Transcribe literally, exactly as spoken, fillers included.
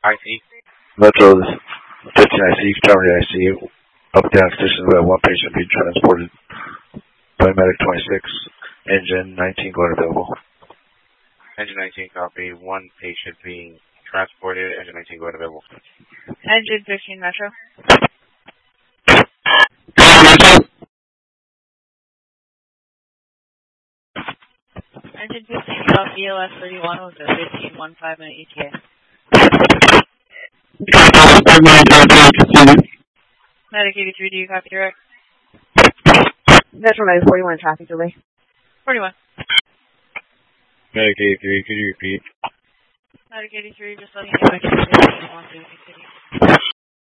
I C. Metro fifteen I C, County I C U. Up down station, we have one patient being transported. Paramedic twenty-six, engine nineteen going available. Engine nineteen copy, one patient being transported, engine nineteen going available. Engine fifteen Metro. Engine fifteen copy, E L S thirty-one with a fifteen one five minute E T A. Medic eighty-three, do you copy direct? Metro nine forty-one traffic delay. forty-one. Medic eighty-three, could you repeat? Medic eighty-three, just letting you know I can continue.